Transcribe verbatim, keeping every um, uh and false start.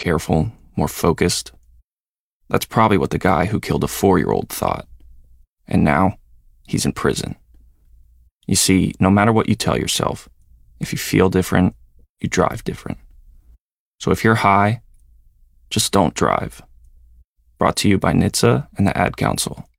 careful, more focused. That's probably what the guy who killed a four-year-old thought. And now, he's in prison. You see, no matter what you tell yourself, if you feel different, you drive different. So if you're high, just don't drive. Brought to you by N H T S A and the Ad Council.